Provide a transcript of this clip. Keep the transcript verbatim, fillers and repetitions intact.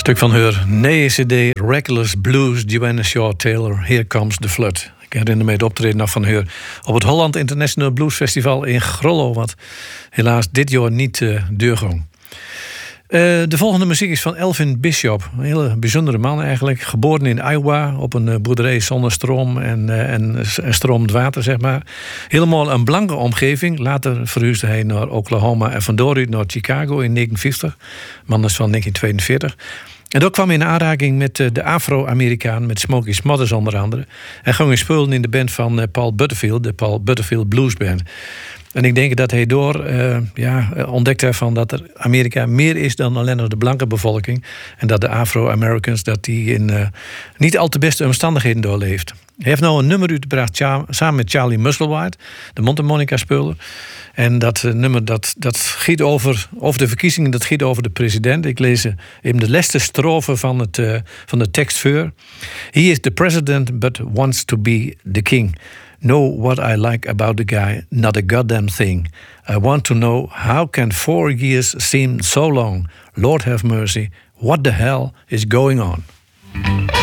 Stuk van haar nieuwe C D Reckless Blues, Joanna Shaw Taylor, Here Comes the Flood. Ik herinner me het optreden nog van haar op het Holland International Blues Festival in Grollo, wat helaas dit jaar niet uh, doorging. Uh, de volgende muziek is van Elvin Bishop. Een hele bijzondere man eigenlijk. Geboren in Iowa op een boerderij zonder stroom en, uh, en, en stromend water, zeg maar. Helemaal een blanke omgeving. Later verhuisde hij naar Oklahoma en van daaruit naar Chicago in negentien vijftig. Man is van negentien tweeënveertig. En daar kwam hij in aanraking met uh, de Afro-Amerikaan, met Smokey Smothers onder andere. En ging hij spelen in de band van uh, Paul Butterfield, de Paul Butterfield Blues Band. En ik denk dat hij door uh, ja, ontdekte van dat er Amerika meer is dan alleen nog de blanke bevolking. En dat de Afro-Americans dat die in uh, niet al te beste omstandigheden doorleeft. Hij heeft nou een nummer uitgebracht samen met Charlie Musselwhite, de mondharmonica-speler. En dat uh, nummer dat, dat giet over, over de verkiezingen, dat giet over de president. Ik lees even de laatste strofe van, het, uh, van de tekst voor. He is the president but wants to be the king. Know what I like about the guy, not a goddamn thing. I want to know how can four years seem so long? Lord have mercy, what the hell is going on?